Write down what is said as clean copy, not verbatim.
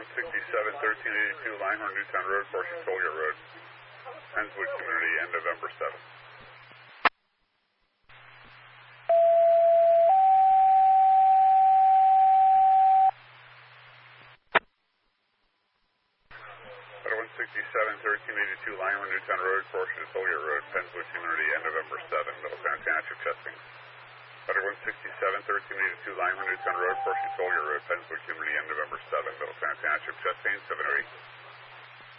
167, 1382, Langhorne, Newtown Road, portion Collier Road, Pennswood Community, end November 7. Letter 167, 1382, Langhorne, Newtown Road, portion Collier Road, Pennswood Community, end November 7, Middletown Township, testing. Letter 167, 1382, Langhorne, Newtown Road, portion Collier Road, Pennswood Community, end November 7, Middletown Township, testing, 708.